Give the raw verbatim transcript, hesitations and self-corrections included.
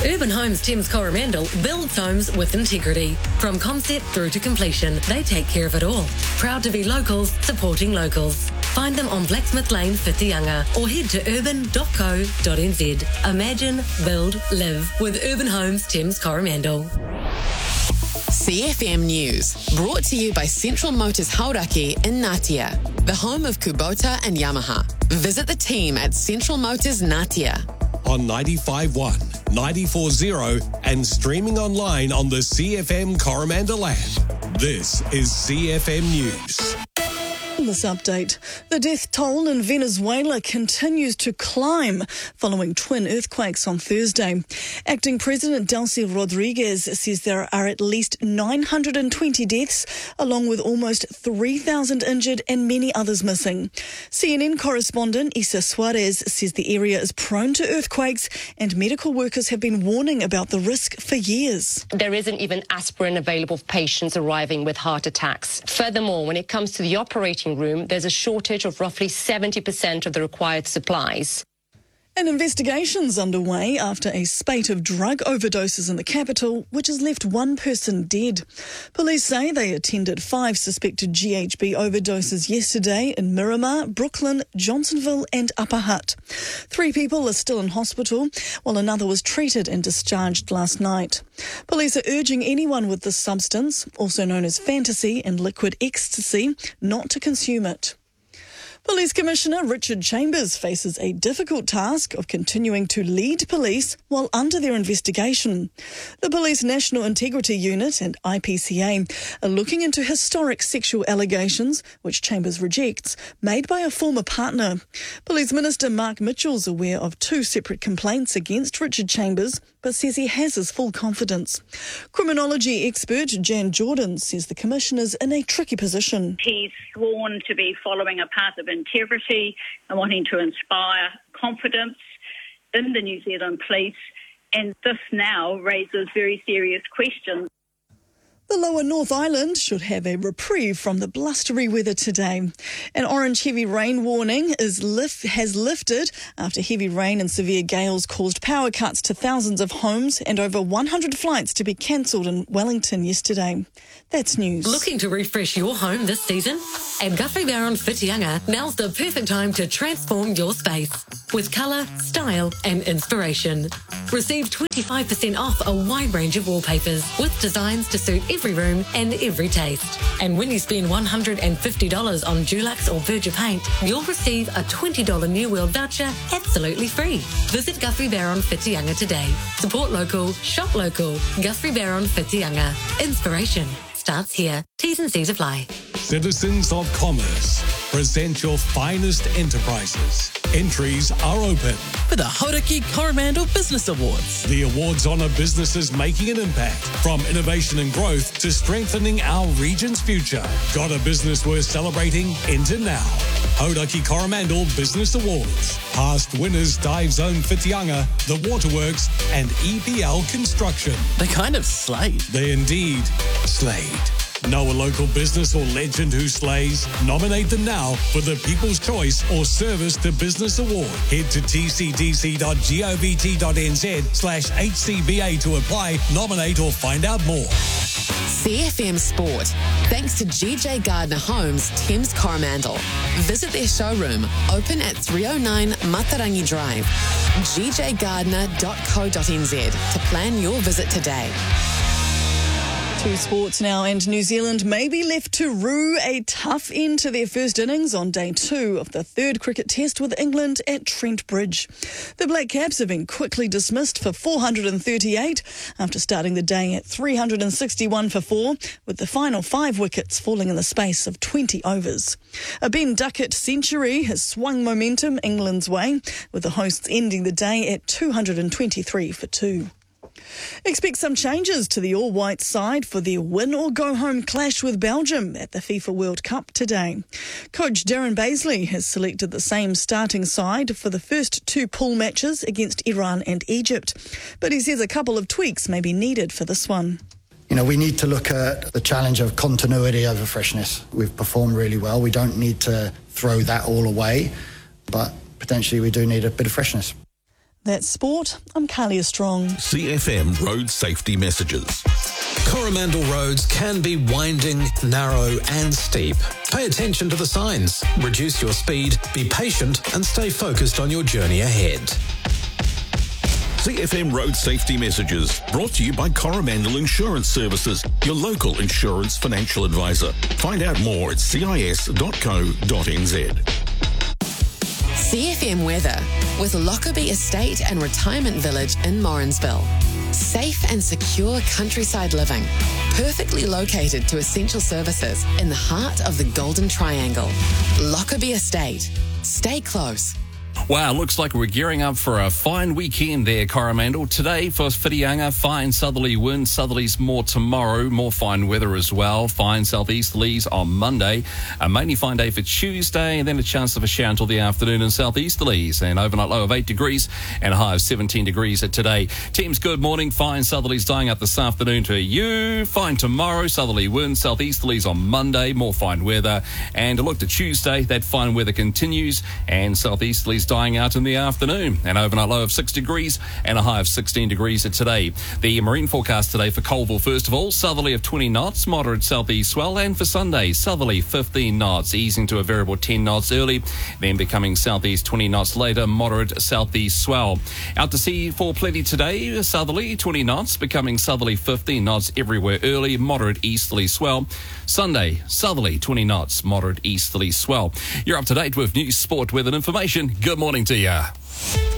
Urban Homes Thames Coromandel builds homes with integrity. From concept through to completion, they take care of it all. Proud to be locals, supporting locals. Find them on Blacksmith Lane, Whitianga, or head to urban dot co dot n z. Imagine, build, live with Urban Homes Thames Coromandel. C F M News, brought to you by Central Motors Hauraki in Ngatea, the home of Kubota and Yamaha. Visit the team at Central Motors Ngatea. On ninety-five point one, ninety-four point zero and streaming online on the C F M Coromandel app. This is C F M News. In this update, the death toll in Venezuela continues to climb following twin earthquakes on Thursday. Acting President Delcy Rodriguez says there are at least nine hundred twenty deaths, along with almost three thousand injured and many others missing. C N N correspondent Isa Suarez says the area is prone to earthquakes and medical workers have been warning about the risk for years. There isn't even aspirin available for patients arriving with heart attacks. Furthermore, when it comes to the operating room, there's a shortage of roughly seventy percent of the required supplies. An investigation's underway after a spate of drug overdoses in the capital, which has left one person dead. Police say they attended five suspected G H B overdoses yesterday in Miramar, Brooklyn, Johnsonville and Upper Hutt. Three people are still in hospital, while another was treated and discharged last night. Police are urging anyone with this substance, also known as fantasy and liquid ecstasy, not to consume it. Police Commissioner Richard Chambers faces a difficult task of continuing to lead police while under their investigation. The Police National Integrity Unit and I P C A are looking into historic sexual allegations, which Chambers rejects, made by a former partner. Police Minister Mark Mitchell's aware of two separate complaints against Richard Chambers, but says he has his full confidence. Criminology expert Jan Jordan says the Commissioner's in a tricky position. He's sworn to be following a path of integrity and wanting to inspire confidence in the New Zealand police, and this now raises very serious questions. The lower North Island should have a reprieve from the blustery weather today. An orange heavy rain warning is lift, has lifted after heavy rain and severe gales caused power cuts to thousands of homes and over one hundred flights to be cancelled in Wellington yesterday. That's news. Looking to refresh your home this season? At Guthrie Barron Whitianga, now's the perfect time to transform your space with colour, style and inspiration. Receive twenty-five percent off a wide range of wallpapers with designs to suit every room and every taste. And when you spend one hundred fifty dollars on Dulux or Verger paint, you'll receive a twenty dollars New World voucher absolutely free. Visit Guthrie Barron Whitianga today. Support local, shop local. Guthrie Barron Whitianga. Inspiration starts here. T's and C's apply. Citizens of Commerce, present your finest enterprises. Entries are open for the Hauraki Coromandel Business Awards. The awards honour businesses making an impact, from innovation and growth to strengthening our region's future. Got a business worth celebrating? Enter now. Hauraki Coromandel Business Awards. Past winners: Dive Zone Whitianga, The Waterworks and E P L Construction. They kind of slayed. They indeed slayed. Know a local business or legend who slays? Nominate them now for the People's Choice or Service to Business Award. Head to t c d c dot govt dot n z slash h c b a to apply, nominate or find out more. C F M Sport, thanks to G J Gardner Homes, Thames Coromandel. Visit their showroom, open at three oh nine Matarangi Drive. g j gardner dot co dot n z to plan your visit today. To sports now, and New Zealand may be left to rue a tough end to their first innings on day two of the third cricket test with England at Trent Bridge. The Black Caps have been quickly dismissed for four hundred thirty-eight after starting the day at three hundred sixty-one for four, with the final five wickets falling in the space of twenty overs. A Ben Duckett century has swung momentum England's way, with the hosts ending the day at two hundred twenty-three for two. Expect some changes to the all-white side for their win-or-go-home clash with Belgium at the FIFA World Cup today. Coach Darren Baisley has selected the same starting side for the first two pool matches against Iran and Egypt, but he says a couple of tweaks may be needed for this one. You know, we need to look at the challenge of continuity over freshness. We've performed really well. We don't need to throw that all away, but potentially we do need a bit of freshness. That's sport. I'm Kalia Strong. C F M road safety messages. Coromandel roads can be winding, narrow and steep. Pay attention to the signs, reduce your speed, be patient and stay focused on your journey ahead. C F M road safety messages brought to you by Coromandel Insurance Services, your local insurance financial advisor. Find out more at c i s dot co dot n z. C F M weather with Lockerbie Estate and Retirement Village in Morrinsville. Safe and secure countryside living, perfectly located to essential services in the heart of the Golden Triangle. Lockerbie Estate. Stay close. Wow, looks like we're gearing up for a fine weekend there, Coromandel. Today for Whitianga, fine southerly winds, southerlies more tomorrow, more fine weather as well. Fine southeasterlies on Monday, a mainly fine day for Tuesday, and then a chance of a shower until the afternoon and southeasterlies. An overnight low of eight degrees and a high of seventeen degrees at today. Teams, good morning. Fine southerlies dying up this afternoon to you. Fine tomorrow, southerly winds, southeasterlies on Monday, more fine weather. And a look to Tuesday, that fine weather continues, and southeasterlies dying out in the afternoon. An overnight low of six degrees and a high of sixteen degrees at today. The marine forecast today for Colville, first of all, southerly of twenty knots, moderate southeast swell, and for Sunday, southerly fifteen knots, easing to a variable ten knots early, then becoming southeast twenty knots later, moderate southeast swell. Out to sea for plenty today, southerly twenty knots, becoming southerly fifteen knots everywhere early, moderate easterly swell. Sunday, southerly twenty knots, moderate easterly swell. You're up to date with news, sport, weather and information. Good morning to you.